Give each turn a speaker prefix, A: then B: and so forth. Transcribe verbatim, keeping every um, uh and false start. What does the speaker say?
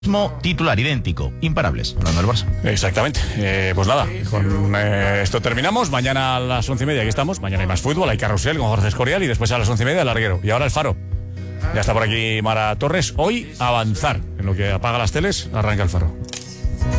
A: Mismo titular idéntico, imparables, hablando del Barça.
B: Exactamente. Eh, pues nada, con eh, esto terminamos. Mañana a las once y media aquí estamos. Mañana hay más fútbol, hay carrusel con Jorge Escorial y después a las once y media el larguero. Y ahora el Faro. Ya está por aquí Mara Torres. Hoy avanzar. En lo que apaga las teles, arranca el Faro.